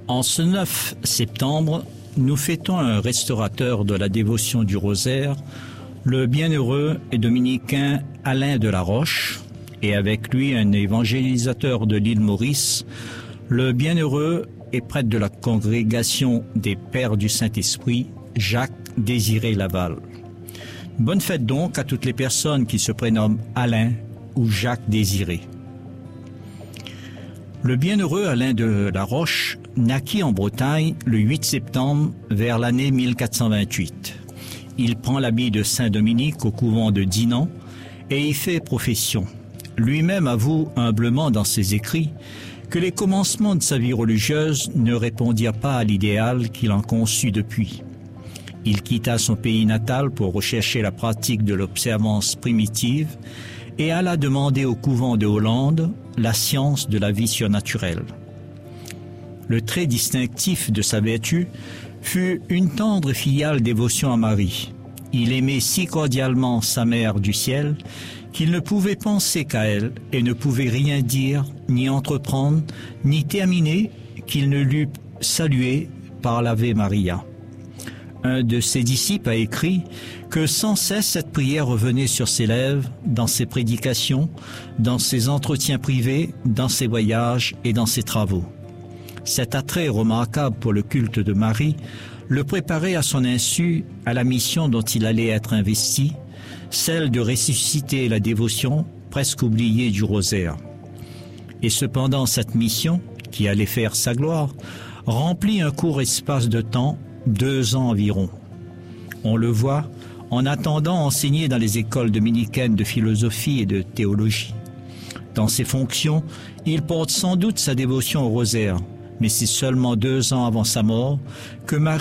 En ce 9 septembre, nous fêtons un restaurateur de la dévotion du rosaire, le bienheureux et dominicain Alain de la Roche, et avec lui un évangélisateur de l'île Maurice, le bienheureux et prêtre de la congrégation des Pères du Saint-Esprit, Jacques Désiré Laval. Bonne fête donc à toutes les personnes qui se prénomment Alain ou Jacques Désiré. Le bienheureux Alain de la Roche naquit en Bretagne le 8 septembre vers l'année 1428. Il prend l'habit de Saint-Dominique au couvent de Dinan et y fait profession. Lui-même avoue humblement dans ses écrits que les commencements de sa vie religieuse ne répondirent pas à l'idéal qu'il en conçut depuis. Il quitta son pays natal pour rechercher la pratique de l'observance primitive et alla demander au couvent de Hollande la science de la vie surnaturelle. Le trait distinctif de sa vertu fut une tendre et filiale dévotion à Marie. Il aimait si cordialement sa mère du ciel qu'il ne pouvait penser qu'à elle et ne pouvait rien dire, ni entreprendre, ni terminer qu'il ne l'eût salué par l'Ave Maria. Un de ses disciples a écrit que sans cesse cette prière revenait sur ses lèvres, dans ses prédications, dans ses entretiens privés, dans ses voyages et dans ses travaux. Cet attrait remarquable pour le culte de Marie le préparait à son insu à la mission dont il allait être investi, celle de ressusciter la dévotion presque oubliée du rosaire. Et cependant cette mission, qui allait faire sa gloire, remplit un court espace de temps, 2 ans environ. On le voit en attendant enseigner dans les écoles dominicaines de philosophie et de théologie. Dans ses fonctions, il porte sans doute sa dévotion au rosaire, mais c'est seulement 2 ans avant sa mort que Marie